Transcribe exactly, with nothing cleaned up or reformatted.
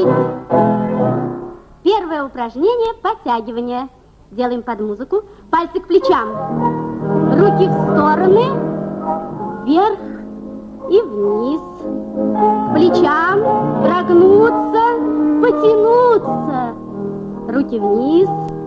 Первое упражнение – подтягивание. Делаем под музыку. Пальцы к плечам. Руки в стороны, вверх и вниз. К плечам прогнуться, потянуться. Руки вниз.